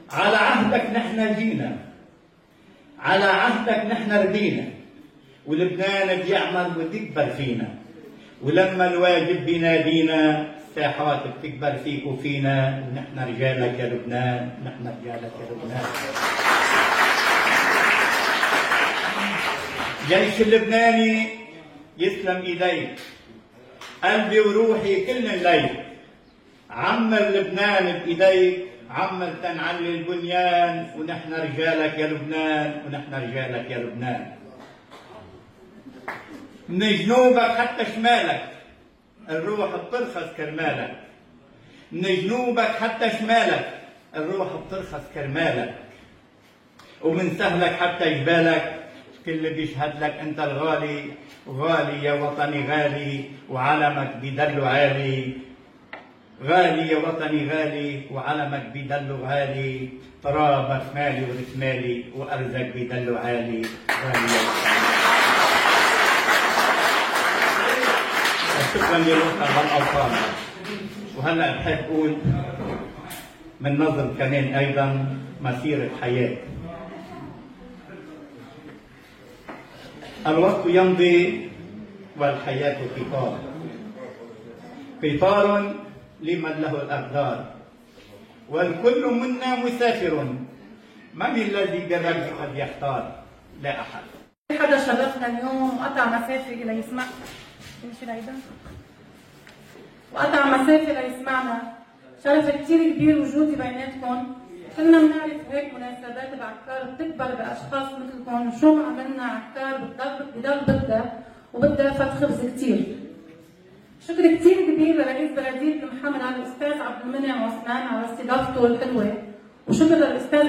على عهدك نحن جينا، على عهدك نحن ردينا، ولبنان بيعمر وتكبر فينا، ولما الواجب بينادينا الساحات بتكبر فيك وفينا، ونحن رجالك يا لبنان، نحن رجالك يا لبنان. جيش اللبناني يسلم ايديك، قلبي وروحي كل الليل، عمر لبنان بايديك، عمر تنعلي البنيان، ونحن رجالك يا لبنان، ونحن رجالك يا لبنان. من جنوبك حتى شمالك الروح بترخص كرمالك، من جنوبك حتى شمالك الروح بترخص كرمالك، ومن سهلك حتى جبالك كل بيشهد لك انت الغالي، غالي يا وطني غالي، وعلمك بيدلو عالي، غالي يا وطني غالي، وعلمك بيدلو غالي، ترابك مالي ورسمالي، وارزك بيدلو عالي، غالي يا وطني. شكرا للوطن والاوطان. وهلا بحب اقول من نظم كمان ايضا مسيره حياه. الوقت يمضي والحياه قطار، قطار لمن له الأقدار، والكل منا مسافر، من الذي بالرجل قد يختار؟ لا أحد. حدا شرفنا اليوم وقطع مسافة ليسمع، يمشي لهيدا وقطع مسافة ليسمعنا، شرف كتير كبير وجودي بيناتكم. كلنا بنعرف هيك مناسبات بعكار بتكبر بأشخاص مثلكم، وشو ما عملنا عكار بضل بدها وبدها فت خبز كتير. شكر كتير كبير لرئيس بلدية محمد على الأستاذ عبد المنعم عثمان على استضافته الحلوة، وشكر للأستاذ